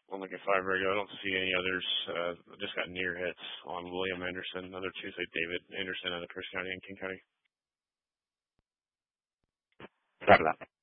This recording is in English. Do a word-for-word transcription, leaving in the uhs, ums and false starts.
on like a five radio. I don't see any others. Uh, just got near hits on William Anderson, another Tuesday David Anderson out of Pierce County and King County. Copy that.